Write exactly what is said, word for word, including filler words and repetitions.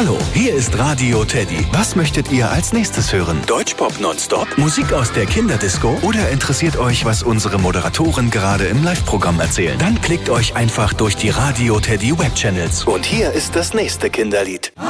Hallo, hier ist Radio Teddy. Was möchtet ihr als nächstes hören? Deutschpop nonstop? Musik aus der Kinderdisco? Oder interessiert euch, was unsere Moderatoren gerade im Live-Programm erzählen? Dann klickt euch einfach durch die Radio Teddy Webchannels. Und hier ist das nächste Kinderlied.